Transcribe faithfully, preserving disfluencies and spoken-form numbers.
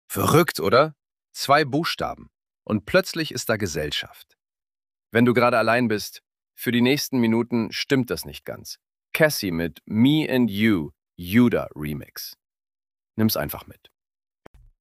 Verrückt, oder? Zwei Buchstaben. Und plötzlich ist da Gesellschaft. Wenn du gerade allein bist, für die nächsten Minuten stimmt das nicht ganz. Cassie mit Me and You, Judah Remix. Nimm's einfach mit.